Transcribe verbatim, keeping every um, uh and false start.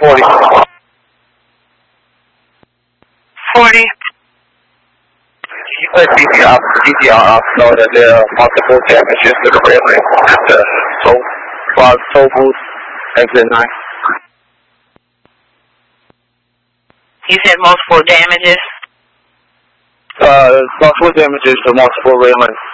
forty. forty. You let D T R, D T R know that there are multiple damages to the railing at the toll, uh, toll booth, exit nine. You said multiple damages? Uh, multiple damages to multiple railings